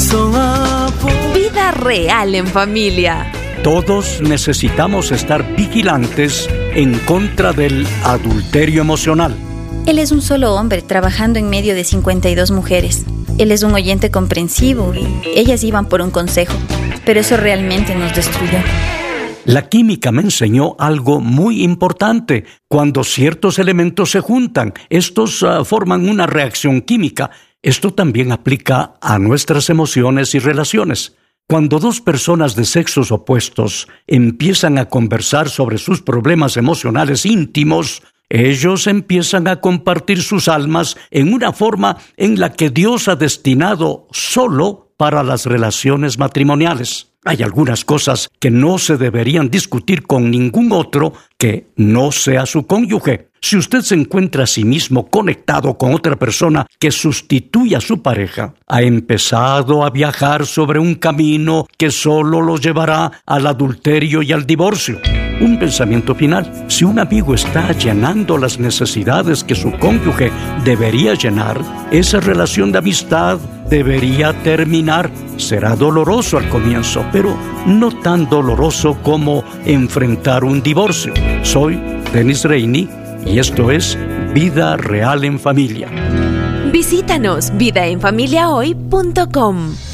Vida real en familia. Todos necesitamos estar vigilantes en contra del adulterio emocional. Él es un solo hombre trabajando en medio de 52 mujeres. Él es un oyente comprensivo y ellas iban por un consejo, pero eso realmente nos destruyó. La química me enseñó algo muy importante. Cuando ciertos elementos se juntan, estos forman una reacción química. Esto también aplica a nuestras emociones y relaciones. Cuando dos personas de sexos opuestos empiezan a conversar sobre sus problemas emocionales íntimos, ellos empiezan a compartir sus almas en una forma en la que Dios ha destinado solo para las relaciones matrimoniales. Hay algunas cosas que no se deberían discutir con ningún otro que no sea su cónyuge. Si usted se encuentra a sí mismo conectado con otra persona que sustituye a su pareja, ha empezado a viajar sobre un camino que solo lo llevará al adulterio y al divorcio. Un pensamiento final. Si un amigo está llenando las necesidades que su cónyuge debería llenar, esa relación de amistad debería terminar. Será doloroso al comienzo, pero no tan doloroso como enfrentar un divorcio. Soy Dennis Rainey y esto es Vida Real en Familia. Visítanos vidaenfamiliahoy.com.